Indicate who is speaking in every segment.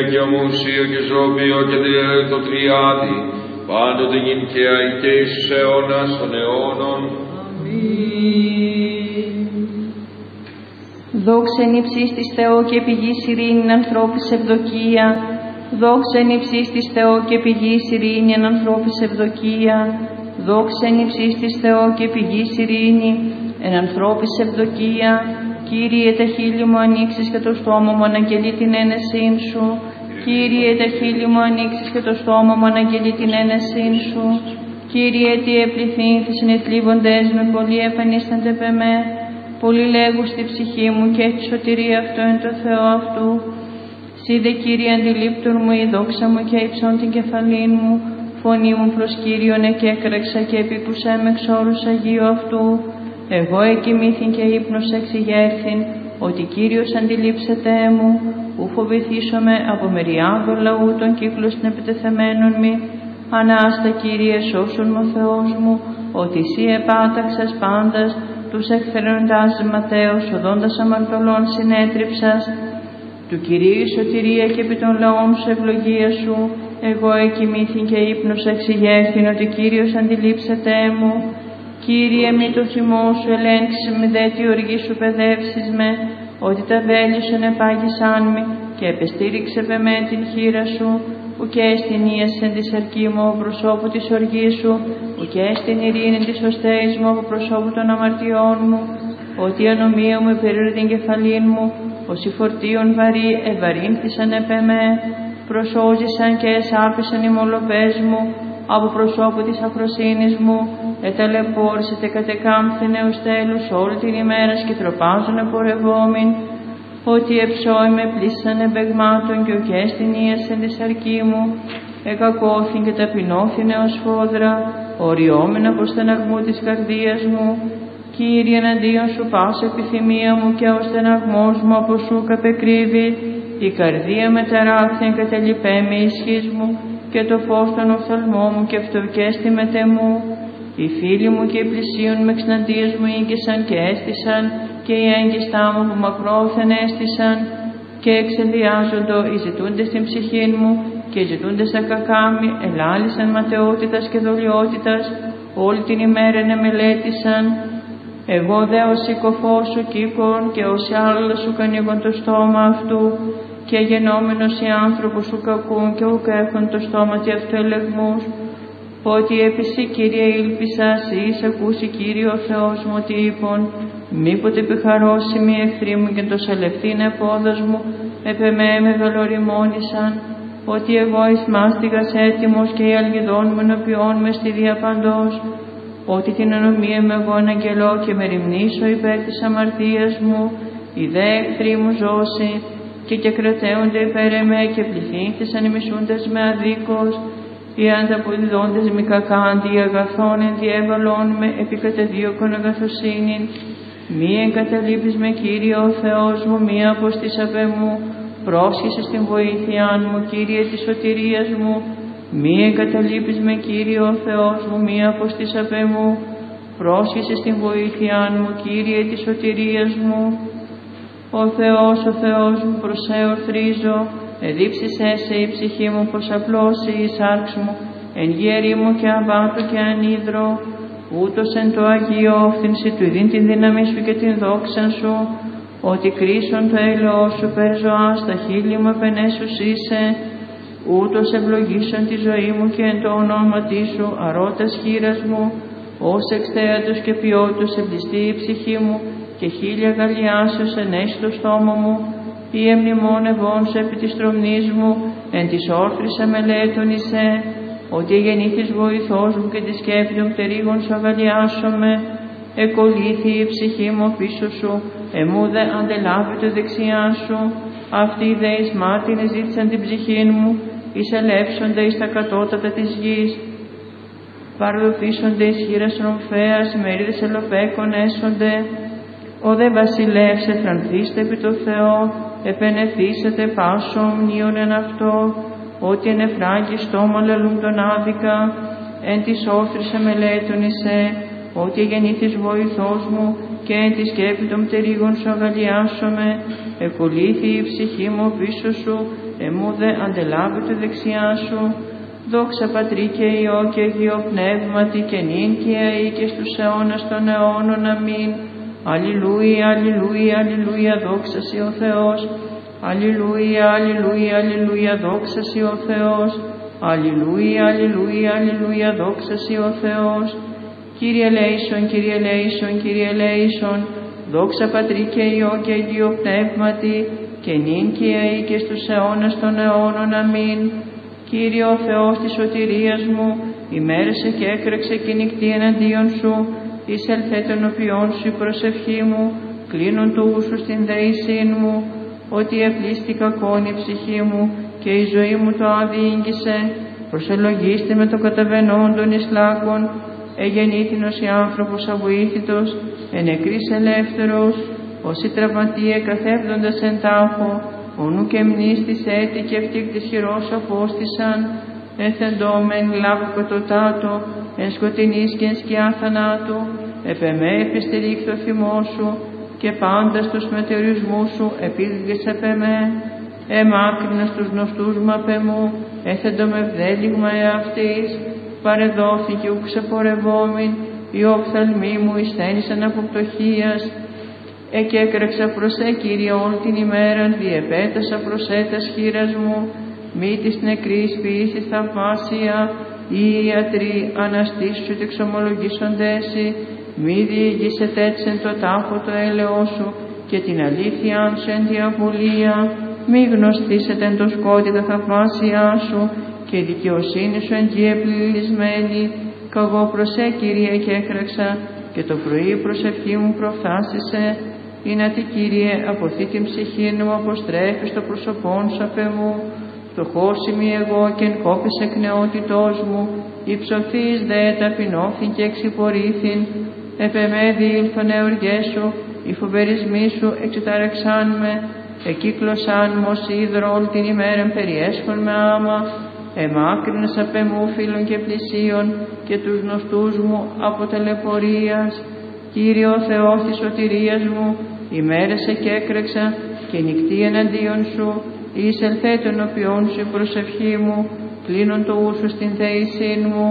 Speaker 1: και ομούσιο και ζώπιο και το τριάδι, πάντοτε γιν και αη και εις τους αιώνας των αιώνων.
Speaker 2: Δόξα εν υψής της Θεό και πηγής ειρήνην ανθρώπης ευδοκία. Δόξα εν υψής της Θεό και πηγής ειρήνην ανθρώπης ευδοκία. Δόξα εν υψής της Θεό και πηγής ειρήνη εν ανθρώπης ευδοκία. Κύριε, τα χείλη μου ανοίξεις και το στόμα μου αναγγελεί την ένεσήν σου. Κύριε, τα χείλη μου ανοίξεις και το στόμα μου αναγγελεί την ένεσήν σου. Κύριε, τι επληθύνθης είναι θλίβοντες με, πολλοί επανίστανται πεμέ. Πολλοί λέγουν στη ψυχή μου και έχει σωτηρία αυτό εν το Θεό αυτού. Σύ δε, Κύριε, αντιλήπτον μου η δόξα μου και υψών την κεφαλήν μου. Φωνή μου προς Κύριον εκέκραξα και επίκουσα με εξόρους Αγίου αυτού. Εγώ εκοιμήθην και ύπνος εξηγέρθην, ότι Κύριος αντιλήψεται μου. Ου φοβηθήσομαι από μεριάδων λαού των κύκλων επιτεθεμένων μη. Ανάστα, Κύριε, σώσον μου Θεός μου, ότι Συ επάταξας πάντας, τους εκφέροντάς ματέως, οδόντας αμαρτωλών συνέτριψας. Του Κυρίου σωτηρία και επί των λαών σου ευλογία σου. Εγώ εκοιμήθην και ύπνος εξηγέρθην, ότι Κύριος αντιλήψεται μου. Κύριε, μη το θυμό σου ελέγξεις με, δε τη οργή σου παιδεύσεις με, ότι τα βέλη σου ενεπάγησαν με, και επεστήριξε με την χείρα σου, ουκέ στην ίασεν της αρκή μου από προσώπου της οργής σου, ουκέ στην ειρήνη της οστέης μου από προσώπου των αμαρτιών μου, ότι η ανομία μου υπερήρε την κεφαλήν μου, όσοι φορτίων βαρύ ευαρύνθησαν επ' εμέ, προσώζησαν και εσάπησαν οι μολοπές μου, από προσώπου της αφροσύνης μου, εταλαιπώρησετε κατεκάμφθηνε ως τέλους όλη την ημέρα και τροπάζουν επορευόμην, ότι εψώοι με πλήσαν εμπεγμάτων και ουκέ στην ίασεν της αρκή μου, εκακώθην και ταπεινώθηνε ως φόδρα, οριόμεν από στεναγμού της καρδίας μου. Κύριε, εναντίον σου πάσα επιθυμία μου και ο στεναγμός μου από σου καπεκρύβει, η καρδία με ταράχθεν κατελειπέ με ισχύς μου, και το φως των οφθαλμών μου και φτωκέστη μετεμού. Οι φίλοι μου και οι πλησίον με εξναντίες μου ήγγισαν και έστησαν, και οι έγκυστά μου που μακρόθεν έστησαν, και εξενδιάζοντο οι ζητούντες στην ψυχή μου, και οι ζητούντες τα κακάμι ελάλησαν ματαιότητας και δολιότητας, όλη την ημέρα μελέτησαν. Εγώ δε ως οικοφός σου κύκον και ως άλλος σου κανίγον το στόμα αυτού, και γενόμενος οι άνθρωποι σου κακούν και ουκ έχουν το στόμα τι αυτού ελεγμούς, ότι επί Συ, Κύριε, ήλπισα, Συ ακούσει, Κύριε ο Θεός μου, ότι είπων, μήποτε επιχαρώσει μη εχθροί μου και το σαλευθήν επόδος μου, επ' εμέ με δολοριμόνησαν, ότι εγώ εις μάστιγας έτοιμος και οι αλγιδών μου ενωπιών με στη διαπαντός, ότι την ανομία με εγώ αναγγελώ και με ρημνήσω υπέρ της αμαρτίας μου, οι δε εχθροί μου ζώσει, και κρατέονται υπέρ εμέ και πληθύνθησαν οι μισούντες με αδίκως, οι ανταποδιδόντες μη κακά αντί αγαθών ενδιέβαλον με επικατεδίωκον αγαθοσύνην. Μη εγκαταλείπεις με, Κύριε ο Θεός μου, μη αποστήσαπε μου, πρόσχεσαι στην βοήθειά μου, Κύριε της σωτηρίας μου. Μη εγκαταλείπεις με, Κύριε ο Θεός μου, μη αποστήσαπε μου, πρόσχεσαι στην βοήθειά μου, Κύριε της σωτηρίας μου. Ο Θεός μου, προς σε ορθρίζω, εδίψησέ σε η ψυχή μου, πως απλώσει η σάρξ μου, εν γέρι μου και αβάτω και ανίδρο, ούτως εν το Αγίο όφθηνση του ειδήν την δύναμη σου και την δόξα σου, ότι κρίσον το έλεος σου περ ζωάς, τα χείλη μου επενέσους είσαι, ούτως ευλογήσον τη ζωή μου και εν το ονόματί σου, αρώτας χείρας μου, ως εξθέατος και ποιότητος εμπλιστεί η ψυχή μου, και χίλια γαλλιάσεως ενέχει το στόμα μου, ή εμνημόνευόν σου επί της τρομνής μου, εν της όρθρης αμελέτων εισέ, ότι γεννήθης βοηθός μου και τη σκέπη των πτερίγων σου αγαλιάσομαι, εκολύθη η ψυχή μου πίσω σου, εμού δε αντελάβει το δεξιά σου, αυτοί δε εις μάρτυνες ζήτησαν την ψυχή μου, εισελεύσονται εις τα κατώτατα της γης, παραδοθήσονται εις χείρας ρομφέας, μερίδες ελοπέκων έσονται, ο δε βασιλεύς εθρανθήστε επί το Θεό, επενεθήσετε πάσο μνήων εν αυτό, ότι εν εφράγει στόμα λαλούν τον άδικα, εν της όρθρης αμελέτων εισέ, ότι γεννήθης βοηθός μου, και εν τη σκέπη των πτερίγων σου αγαλιάσομαι, εκολύθη η ψυχή μου πίσω σου, εμού δε αντελάβει τη δεξιά σου. Δόξα Πατρί και Υιό και Αγίο Πνεύματι και νυν και αεί και στους αιώνας των αιώνων. Αμήν. Αλληλούια, αλληλούια, αλληλούια, δόξα σοι ο Θεός. Αλληλούια, αλληλούια, αλληλούια, δόξα σοι ο Θεός. Αλληλούια, αλληλούια, αλληλούια, δόξα σοι ο Θεός. Κύριε ελέησον, Κύριε ελέησον, Κύριε ελέησον. Δόξα Πατρί και Υιό και Αγίο Πνεύματι και νυν και αεί και στους αιώνας των αιώνων. Αμήν. Κύριε ο Θεός της σωτηρίας μου, ημέρεσε και έκραξε και νυχτή εναντίον σου, εισελθέ των οποιών σου η προσευχή μου, κλείνουν του ούσου στην δεήσιν μου, ότι επλήστη κακόν η ψυχή μου και η ζωή μου το άδει προσελογίστε με το καταβαινόντων εις λάκων, εγεννήθηνος η άνθρωπος αβοήθητος, ενεκρής ελεύθερος, όσοι τραυματίε καθεύδοντας εν τάφο, ονού και μνήστης έτη και ευτύκτης χειρός απόστησαν, εθεντόμεν λάβου κατωτάτω, εν σκοτεινής και εν σκιά θανάτου, επεμέ επιστηρίχθο θυμό σου, και πάντα στους μετεωρισμούς σου επίδικες επεμέ, εμάκρινα στους γνωστούς μου απεμού, έθεντο με βδέλιγμα εαυτής, παρεδόθηκε ου ξεπορευόμην, η οφθαλμή μου εισθένησαν από πτωχίας, εκέκραξα προς Κύριε όλη την ημέραν, διεπέτασα προς τας χείρας μου, μη της νεκρής ποιήσης θαυμάσια, οι ιατροί αναστήσου και εξομολογήσοντέσι, μη διηγήσετε έτσι εν το τάφο το έλεος σου και την αλήθεια σου εν τη απολία, μη γνωστήσετε εν το σκότι τα θαυμάσια σου και η δικαιοσύνη σου εν τη επληλισμένη, καγώ προς Κύριε και έκραξα και το πρωί η προσευχή μου προφθάσισε, είναι τι Κύριε αποθεί την ψυχή μου, αποστρέφει στο πρόσωπόν σου απ' εμού, φτωχός είμαι εγώ και εν κόπης εκ νεότητός μου, υψωθείς δε ταπεινώθην και εξυπορήθην, επεμέ διήλθον εωργές σου, οι φοβερισμοί σου εξετάρεξάν με, εκύκλωσάν μος ίδρο όλη την ημέραν περιέσχον με άμα, εμάκρυνες απ' εμού φίλων και πλησίων και τους γνωστούς μου από ταλαιπωρίας. Κύριε ο Θεός της σωτηρίας μου, ημέρεσε και έκρεξα και νυχτή εναντίον σου, εισελθέ των οποιών σου η προσευχή μου, κλείνουν το ούσου στην θέησήν μου.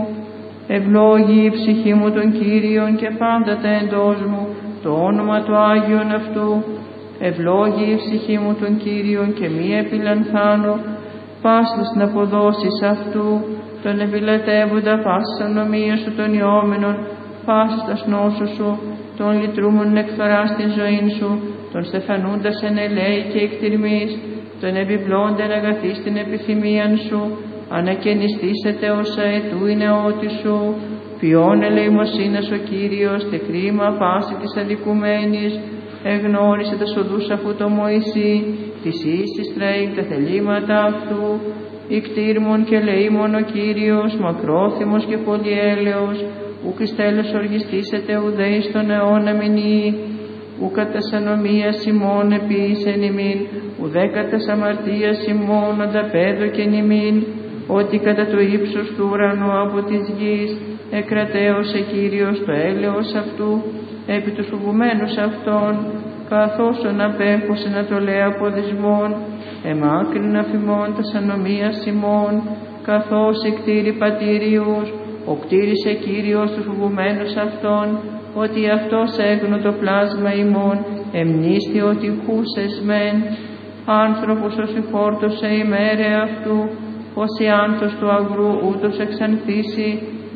Speaker 2: Ευλόγη η ψυχή μου των Κύριων και πάντα τα εντός μου, το όνομα του Άγιον αυτού. Ευλόγη η ψυχή μου των Κύριων και μη επιλανθάνω, πάσης να αποδώσεις αυτού, τον επιλατεύοντα πάσης ανομία σου των ιόμενων, πάσης τα νόσο σου, τον λυτρούμον εκφθορά στην ζωή σου, τον στεφανούντας εν ελέη και εκτιρμής, τον επιπλώντεν αγαθή στην επιθυμίαν σου, ανακαινιστήσετε όσα ετού η νεότη σου, ποιόν ελεημοσύνας ο Κύριος, τε κρίμα πάση της αδικουμένης, εγνώρισε τα σοδούς αφού το Μωυσή, της ίσης τρέει τα θελήματα αυτού, ικτήρμον και ελεήμον ο Κύριος, μακρόθυμος και πολυέλεος, ουκ εις τέλος οργιστήσετε ουδέ εις τον αιώνα μηνύει, ουκ κατας ανομίας ημών επίησεν ημίν, ουδέ κατας αμαρτίας ημών ονταπέδο και νημίν, ότι κατά το ύψος του ουρανού από της γης, εκρατέωσε Κύριος το έλεος αυτού, επί τους φοβουμένους αυτών, καθώς ον απέχωσεν να το λέει αποδυσμών, εμάκρυν αφημών τας ανομίας ημών, καθώς εκτήρη πατήριους, ο κτήρισε Κύριος τους φοβουμένους αυτών, ότι αυτός έγνω το πλάσμα ημών, εμνίστη ότι χούσες μεν, άνθρωπος όσοι χόρτωσε ημέρε αυτού, όσοι άνθος του αγρού ούτως εξανθήσει,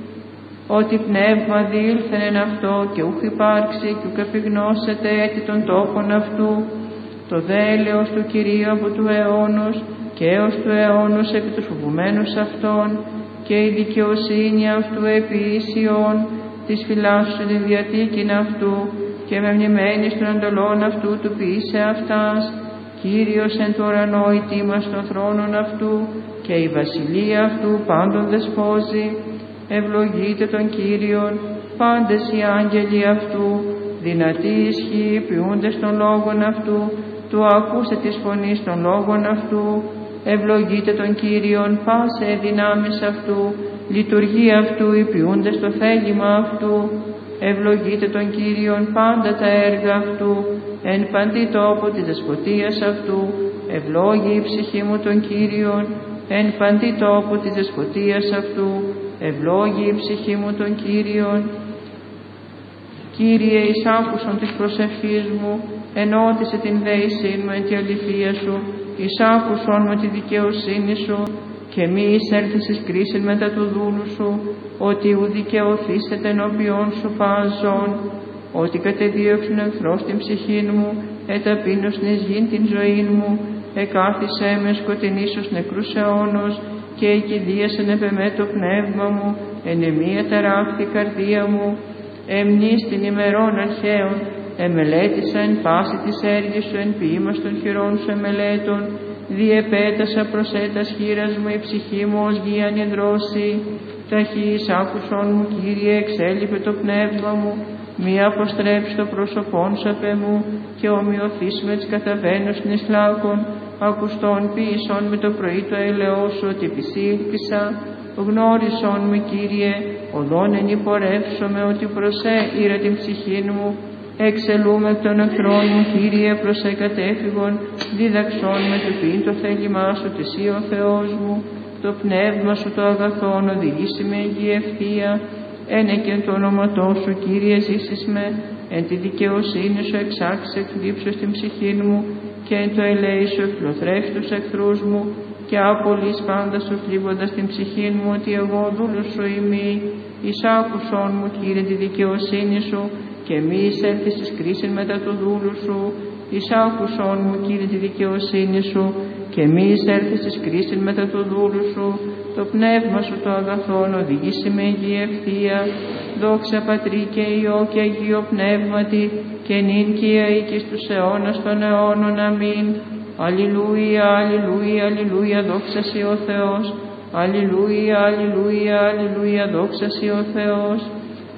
Speaker 2: ότι πνεύμα διήλθεν εν αυτό και ούχ υπάρξει και ούκ επιγνώσεται έτη των τόπων αυτού, το δέλεος του Κυρίου από του αιώνος και έως του αιώνος επί τους φοβουμένους αυτών, και η δικαιοσύνη αυτού επί ίσιον, της φυλάσσου τη διαθήκην αυτού, και με μνημένης των εντολών αυτού του ποιήσε αυτάς, Κύριος εν το ουρανό η τίμας των θρόνων αυτού, και η βασιλεία αυτού πάντων δεσπόζει. Ευλογείτε τον Κύριον, πάντες οι άγγελοι αυτού, δυνατοί ισχύοι ποιούντες των λόγων αυτού, του ακούσε της φωνής των λόγων αυτού. Ευλογείτε τον Κύριον, πάσε δυνάμεις αυτού, λειτουργεί αυτού οι ποιούντες το θέλημα αυτού. Ευλογείτε τον Κύριον πάντα τα έργα αυτού, εν παντή τόπο της δεσποτείας αυτού, ευλόγη η ψυχή μου τον Κύριον, εν παντή τόπο της δεσποτείας αυτού, ευλόγη η ψυχή μου τον Κύριον. Κύριε, εις άκουσον της προσευχής μου, ενώτισε την δέησή μου εν τη αληθεία σου, εις άκουσον με τη δικαιοσύνη σου, και μη εισέλθεις εις κρίσιν μετά του δούλου σου, ότι ου δικαιωθήσετε ενώπιον σου πάζον, ότι κατεδίωξουν εχθρός την ψυχήν μου, εταπείνωσν εις γην την ζωήν μου, εκάθισέ με σκοτεινής ως νεκρούς αιώνος, και εκηδίασεν επεμέ το πνεύμα μου, εν εμία ταράχθη η καρδία μου, εμνείς την ημερών αρχαίων, εμελέτησα εν πάση της έργης σου, εν ποίημας των χειρών σου εμελέτων, διεπέτασα προσέτας χείρας μου η ψυχή μου ως γη ανεδρώση, ταχύς άκουσον μου Κύριε εξέλιπε το πνεύμα μου, μη αποστρέψει το πρόσωπόν σου απ' εμού, και ομοιωθείς με τις καταβαίνωσιν εις λάκων, ακουστών ποιησόν με το πρωί το έλεος σου, ότι επισήλθησα, γνώρισον με Κύριε, οδόν εν υπορεύσομαι, ότι προσέ ήρα την ψυχήν μου, εξελούμε εκ των εχθρών μου, Κύριε, προσέ κατέφυγον, δίδαξον με του πίν το θέλημά σου, ότι εσύ ο Θεός μου, το πνεύμα σου το αγαθόν οδηγήσει με υγιή ευθεία, ένεκεν το όνοματό σου, Κύριε, ζήσεις με, εν τη δικαιοσύνη σου εξάξεις εκ λήψεως την ψυχήν μου, και εν το ελέη σου εκφλωθρεύεις τους εχθρούς μου, και άπολης πάντα σου θλίβοντας την ψυχήν μου, ότι εγώ δούλος σου είμαι, εις άκουσον μου, Κύριε, τη δικαιοσύνη σου, και μη εισέλθεις εις κρίσιν μετά του δούλου σου, εις άκουσον μου, Κύριε, τη δικαιοσύνη σου, και μη εισέλθεις εις κρίσιν μετά του δούλου σου, το πνεύμα σου το αγαθόν οδηγήσει με υγιή ευθεία, δόξα Πατρί και Υιό και Αγίο Πνεύματι, και νυν και εις τους αιώνας των αιώνων. Αμήν. Αλληλούια, αλληλούια, αλληλούια, δόξα σοι ο Θεός. Αλληλούια, αλληλούια, αλληλούια, δόξα σοι ο Θεός.